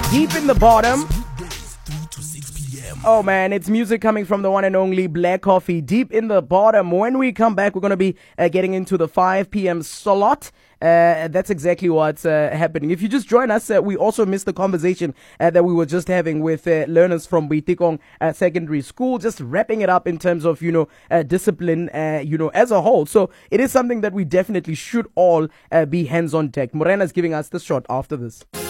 Deep in the bottom. Oh man, it's music coming from the one and only Black Coffee. Deep in the bottom. When we come back, we're going to be getting into the 5 p.m. slot. That's exactly what's happening. If you just join us, we also missed the conversation that we were just having with learners from Boitekong Secondary School, just wrapping it up in terms of, discipline, as a whole. So it is something that we definitely should all be hands on deck. Morena's giving us the shot after this.